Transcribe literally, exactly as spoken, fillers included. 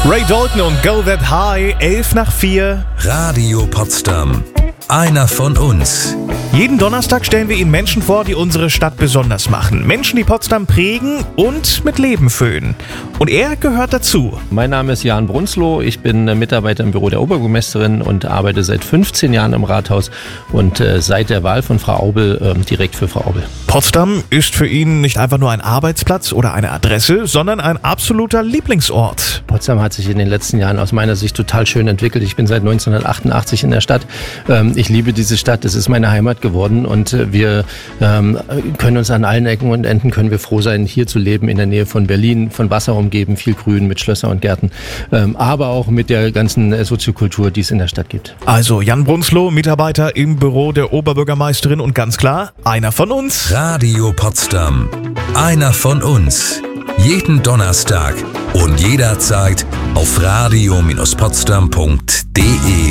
Ray Dalton und Go That High, elf nach vier. Radio Potsdam. Einer von uns. Jeden Donnerstag stellen wir Ihnen Menschen vor, die unsere Stadt besonders machen. Menschen, die Potsdam prägen und mit Leben füllen. Und er gehört dazu. Mein Name ist Jan Brunzloh. Ich bin Mitarbeiter im Büro der Oberbürgermeisterin und arbeite seit fünfzehn Jahren im Rathaus und äh, seit der Wahl von Frau Aubel äh, direkt für Frau Aubel. Potsdam ist für ihn nicht einfach nur ein Arbeitsplatz oder eine Adresse, sondern ein absoluter Lieblingsort. Potsdam hat sich in den letzten Jahren aus meiner Sicht total schön entwickelt. Ich bin seit neunzehnhundertachtundachtzig in der Stadt. Ähm, ich liebe diese Stadt. Es ist meine Heimat geworden und äh, wir ähm, können uns an allen Ecken und Enden können wir froh sein, hier zu leben, in der Nähe von Berlin, von Wasser umgeben, viel Grün mit Schlösser und Gärten, ähm, aber auch mit der ganzen äh, Soziokultur, die es in der Stadt gibt. Also Jan Brunzloh, Mitarbeiter im Büro der Oberbürgermeisterin und ganz klar, einer von uns. Radio Potsdam. Einer von uns. Jeden Donnerstag und jederzeit auf radio Bindestrich potsdam punkt de.